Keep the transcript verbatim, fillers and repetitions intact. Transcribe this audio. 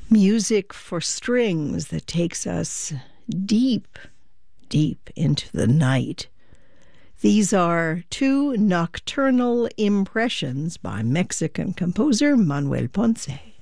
Music for strings that takes us deep, deep into the night. These are two nocturnal impressions by Mexican composer Manuel Ponce.